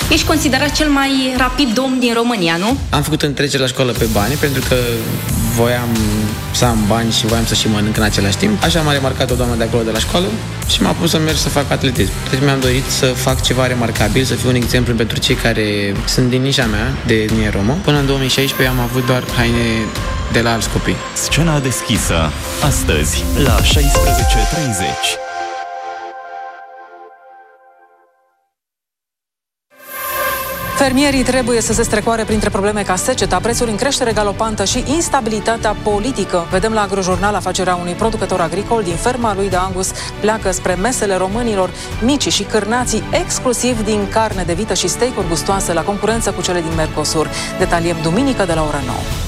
Ești considerat cel mai rapid domn din România, nu? Am făcut întrecere la școală pe bani, pentru că voiam să am bani și voiam să și mănânc în același timp. Așa m-a remarcat o doamnă de acolo de la școală și m-a pus să merg să fac atletism. Deci mi-am dorit să fac ceva remarcabil, să fiu un exemplu pentru cei care sunt din nișa mea de etnie romă. Până în 2016 am avut doar haine de la alți copii. Scena deschisă, astăzi, la 16:30. Fermierii trebuie să se strecoare printre probleme ca seceta, prețuri în creștere galopantă și instabilitatea politică. Vedem la Agrojurnal afacerea unui producător agricol din ferma lui de Angus pleacă spre mesele românilor, micii și cârnații, exclusiv din carne de vită și steak-uri gustoase, la concurență cu cele din Mercosur. Detaliem duminică de la ora 9.